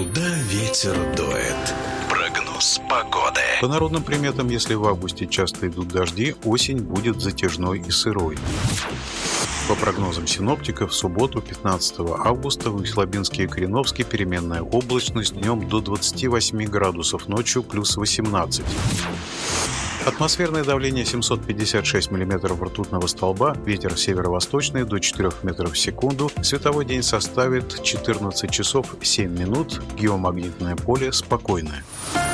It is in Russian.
Куда ветер дует? Прогноз погоды. По народным приметам, если в августе часто идут дожди, осень будет затяжной и сырой. По прогнозам синоптиков, в субботу, 15 августа, в Усть-Лабинске и Кореновске переменная облачность, днем до 28 градусов, ночью плюс 18. Атмосферное давление 756 мм ртутного столба, ветер северо-восточный до 4 метров в секунду, световой день составит 14 часов 7 минут, геомагнитное поле спокойное.